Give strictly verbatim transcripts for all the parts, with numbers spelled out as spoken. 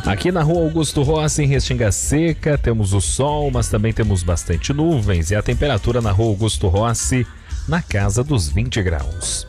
Aqui na rua Augusto Rossi, em Restinga Seca, temos o sol, mas também temos bastante nuvens e a temperatura na rua Augusto Rossi na casa dos vinte graus.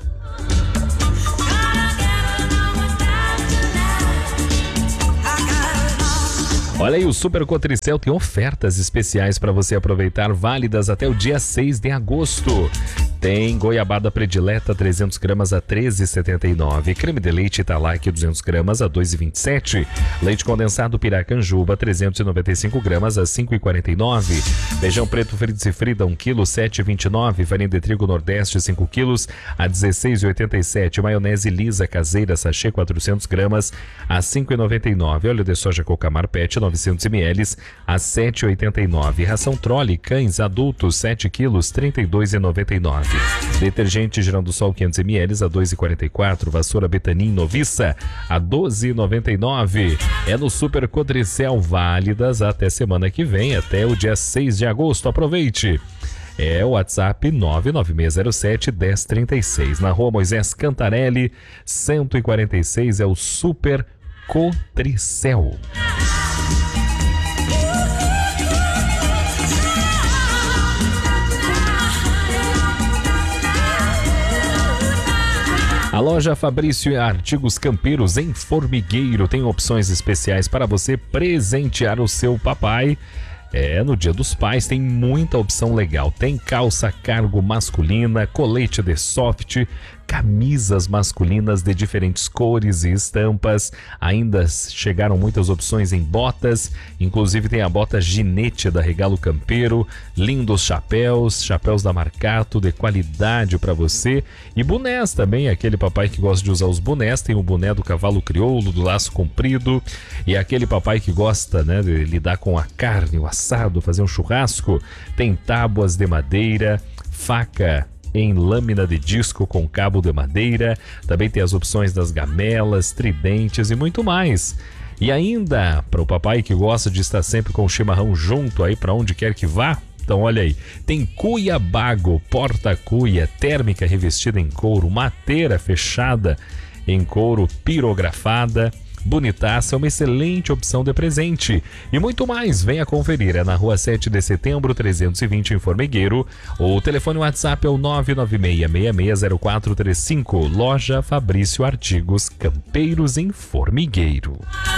Olha aí, o Super Cotricel tem ofertas especiais para você aproveitar, válidas até o dia seis de agosto. Tem goiabada predileta trezentos gramas a treze reais e setenta e nove centavos. Creme de leite Italac duzentos gramas a dois reais e vinte e sete centavos. Leite condensado Piracanjuba trezentos e noventa e cinco gramas a cinco reais e quarenta e nove centavos. Feijão preto Fritz e Frida um quilo sete reais e vinte e nove centavos. Farinha de trigo Nordeste cinco quilos a dezesseis reais e oitenta e sete centavos. Maionese Lisa caseira sachê quatrocentos gramas a cinco reais e noventa e nove centavos. Óleo de soja Cocamar Pet novecentos mililitros a sete reais e oitenta e nove centavos. Ração Trolli cães adultos sete quilos trinta e dois reais e noventa e nove centavos. Detergente Girando Sol quinhentos mililitros a dois reais e quarenta e quatro centavos. Vassoura Betanin Noviça a doze reais e noventa e nove centavos. É no Super Cotricel, válidas até semana que vem, até o dia seis de agosto. Aproveite! É o WhatsApp nove nove seis zero sete um zero três seis. Na rua Moisés Cantarelli, cento e quarenta e seis, é o Super Cotricel. A loja Fabrício Artigos Campeiros em Formigueiro tem opções especiais para você presentear o seu papai. É, no Dia dos Pais tem muita opção legal. Tem calça cargo masculina, colete de soft, camisas masculinas de diferentes cores e estampas. Ainda chegaram muitas opções em botas, inclusive tem a bota ginete da Regalo Campeiro, lindos chapéus, chapéus da Marcato de qualidade para você, e bonés também, aquele papai que gosta de usar os bonés, tem o boné do cavalo crioulo, do laço comprido, e aquele papai que gosta, né, de lidar com a carne, o assado, fazer um churrasco, tem tábuas de madeira, faca em lâmina de disco com cabo de madeira, também tem as opções das gamelas, tridentes e muito mais. E ainda, para o papai que gosta de estar sempre com o chimarrão junto aí para onde quer que vá, então olha aí, tem cuia bago, porta-cuia, térmica revestida em couro, mateira fechada em couro, pirografada, bonitaça, é uma excelente opção de presente. E muito mais, venha conferir. É na rua sete de setembro, trezentos e vinte, em Formigueiro. O telefone WhatsApp é o nove nove seis seis seis zero quatro três cinco. Loja Fabrício Artigos Campeiros em Formigueiro.